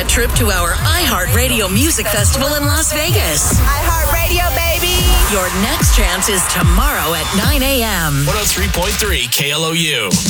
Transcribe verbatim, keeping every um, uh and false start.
that trip to our iHeartRadio Music Festival in Las Vegas. iHeartRadio, baby. Your next chance is tomorrow at nine a.m. one oh three point three K L O U.